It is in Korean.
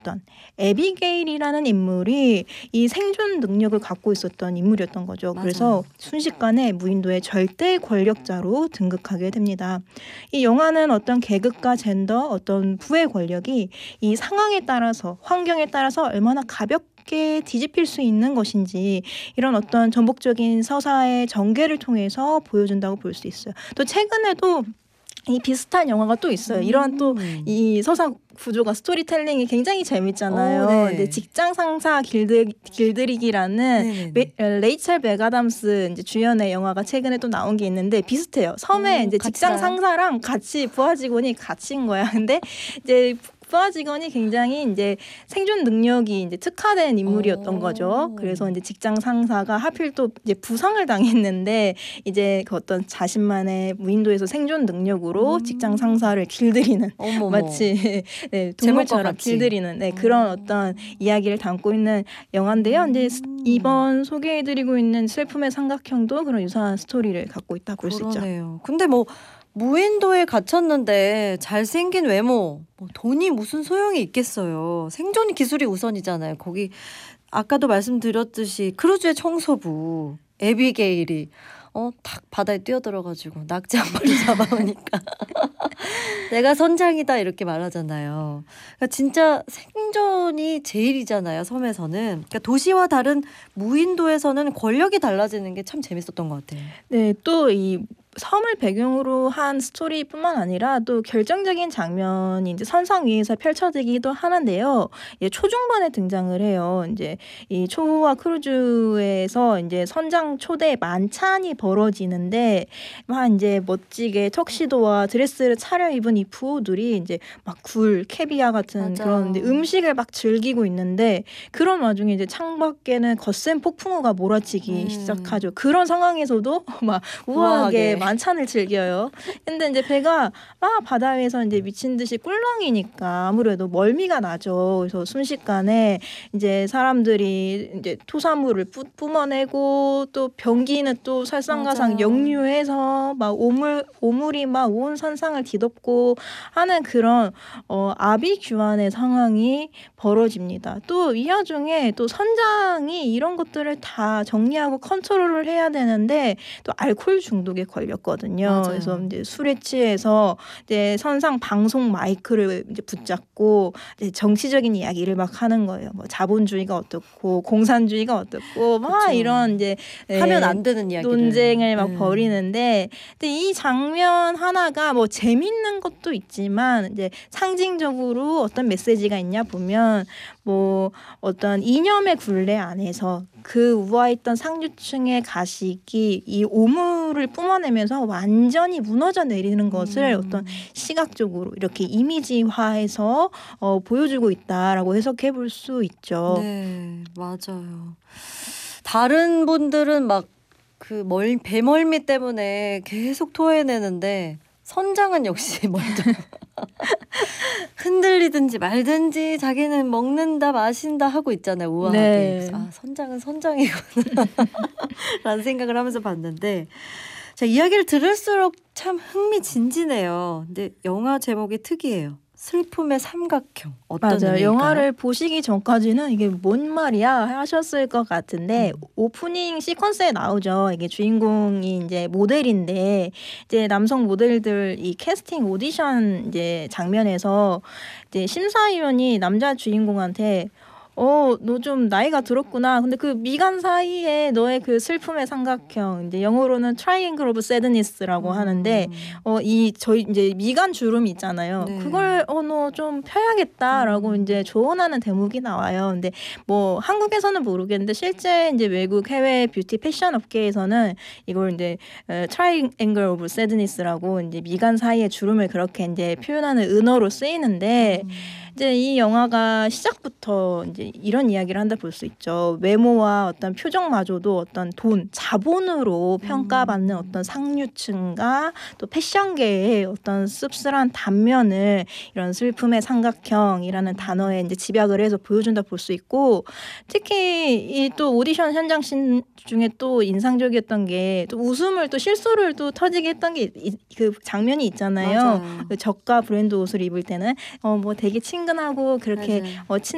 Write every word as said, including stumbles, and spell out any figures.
있었던 에비게일이라는 인물이 이 생존 능력을 갖고 있었던 인물이었던 거죠. 맞아요. 그래서 순식간에 무인도의 절대 권력자로 등극하게 됩니다. 이 영화는 어떤 계급과 젠더, 어떤 부의 권력이 이 상황에 따라서, 환경에 따라서 얼마나 가볍게 뒤집힐 수 있는 것인지 이런 어떤 전복적인 서사의 전개를 통해서 보여준다고 볼 수 있어요. 또 최근에도 이 비슷한 영화가 또 있어요. 이런 또 이 서사 구조가 스토리텔링이 굉장히 재밌잖아요. 오, 네. 근데 직장 상사 길들, 길들이기라는 메, 레이첼 맥아담스 이제 주연의 영화가 최근에 또 나온 게 있는데 비슷해요. 섬에 오, 이제 직장 가요? 상사랑 같이 부하 직원이 갇힌 거야. 근데 이제 부하 직원이 굉장히 이제 생존 능력이 이제 특화된 인물이었던 오. 거죠. 그래서 이제 직장 상사가 하필 또 이제 부상을 당했는데 이제 그 어떤 자신만의 무인도에서 생존 능력으로 음. 직장 상사를 길들이는 어머머. 마치 네, 제목과 동물처럼 같이. 길들이는 네, 그런 어떤 이야기를 담고 있는 영화인데요. 이제 음. 이번 소개해드리고 있는 슬픔의 삼각형도 그런 유사한 스토리를 갖고 있다 볼 수 있죠. 그러네요. 근데 뭐 무인도에 갇혔는데 잘생긴 외모, 뭐 돈이 무슨 소용이 있겠어요. 생존 기술이 우선이잖아요. 거기 아까도 말씀드렸듯이 크루즈의 청소부 에비게일이 어, 탁 바다에 뛰어들어가지고 낙지 한 마리 잡아오니까 내가 선장이다 이렇게 말하잖아요. 그러니까 진짜 생존이 제일이잖아요. 섬에서는. 그러니까 도시와 다른 무인도에서는 권력이 달라지는 게 참 재밌었던 것 같아요. 네, 또 이 섬을 배경으로 한 스토리뿐만 아니라 또 결정적인 장면이 이제 선상 위에서 펼쳐지기도 하는데요. 예, 초중반에 등장을 해요. 이제 이 초호화 크루즈에서 이제 선장 초대 만찬이 벌어지는데 막 이제 멋지게 턱시도와 드레스를 차려입은 이 부호들이 이제 막 굴, 캐비아 같은 맞아. 그런 이제 음식을 막 즐기고 있는데 그런 와중에 이제 창밖에는 거센 폭풍우가 몰아치기 음. 시작하죠. 그런 상황에서도 막 우아하게 우아하게. 만찬을 즐겨요. 근데 이제 배가 막 바다 위에서 이제 미친 듯이 꿀렁이니까 아무래도 멀미가 나죠. 그래서 순식간에 이제 사람들이 이제 토사물을 뿜, 뿜어내고 또 변기는 또 설상가상 맞아요. 역류해서 막 오물 오물이 막 온 선상을 뒤덮고 하는 그런 어, 아비규환의 상황이 벌어집니다. 또 이 와중에 또 선장이 이런 것들을 다 정리하고 컨트롤을 해야 되는데 또 알코올 중독에 걸렸거든요. 맞아요. 그래서 이제 술에 취해서 이제 선상 방송 마이크를 이제 붙잡고 이제 정치적인 이야기를 막 하는 거예요. 뭐 자본주의가 어떻고 공산주의가 어떻고 막 그쵸. 이런 이제 하면 안 되는 이야기를. 논쟁을 막 음. 벌이는데 근데 이 장면 하나가 뭐 재밌는 것도 있지만 이제 상징적으로 어떤 메시지가 있냐 보면 뭐 어떤 이념의 굴레 안에서 그 우아했던 상류층의 가식이 이 오물을 뿜어내면서 완전히 무너져 내리는 것을 음. 어떤 시각적으로 이렇게 이미지화해서 어, 보여주고 있다라고 해석해 볼 수 있죠. 네, 맞아요. 다른 분들은 막 그 멀 배멀미 때문에 계속 토해내는데 선장은 역시 먼저 흔들리든지 말든지 자기는 먹는다 마신다 하고 있잖아요. 우아하게. 네. 그래서 아, 선장은 선장이구나 라는 생각을 하면서 봤는데 자, 이야기를 들을수록 참 흥미진진해요. 근데 영화 제목이 특이해요. 슬픔의 삼각형. 어떤 맞아요. 의미일까요? 영화를 보시기 전까지는 이게 뭔 말이야 하셨을 것 같은데 음. 오프닝 시퀀스에 나오죠. 이게 주인공이 이제 모델인데 이제 남성 모델들 이 캐스팅 오디션 이제 장면에서 이제 심사위원이 남자 주인공한테 어, 너 좀 나이가 들었구나. 근데 그 미간 사이에 너의 그 슬픔의 삼각형, 이제 영어로는 Triangle of Sadness라고 음. 하는데, 어, 이 저희 이제 미간 주름이 있잖아요. 네. 그걸 어, 너 좀 펴야겠다라고 음. 이제 조언하는 대목이 나와요. 근데 뭐 한국에서는 모르겠는데 실제 이제 외국 해외 뷰티 패션 업계에서는 이걸 이제 어, Triangle of Sadness라고 이제 미간 사이의 주름을 그렇게 이제 표현하는 은어로 쓰이는데. 음. 이제 이 영화가 시작부터 이제 이런 이야기를 한다 볼 수 있죠. 외모와 어떤 표정마저도 어떤 돈, 자본으로 평가받는 음. 어떤 상류층과 또 패션계의 어떤 씁쓸한 단면을 이런 슬픔의 삼각형이라는 단어에 이제 집약을 해서 보여준다 볼 수 있고 특히 이 또 오디션 현장 씬 중에 또 인상적이었던 게 또 웃음을 또 실수를 또 터지게 했던 게 그 장면이 있잖아요. 맞아요. 그 저가 브랜드 옷을 입을 때는 어 뭐 되게 친근하고 그렇게 맞아요. 어, 친